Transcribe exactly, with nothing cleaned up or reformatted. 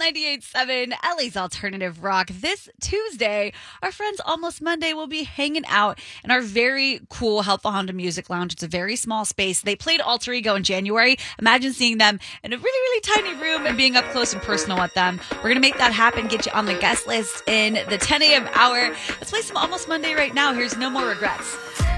ninety-eight point seven, L A's Alternative Rock. This Tuesday, our friends Almost Monday will be hanging out in our very cool Helpful Honda Music Lounge. It's a very small space. They played Alter Ego in January. Imagine seeing them in a really, really tiny room and being up close and personal with them. We're going to make that happen, get you on the guest list in the ten a.m. hour. Let's play some Almost Monday right now. Here's No More Regrets.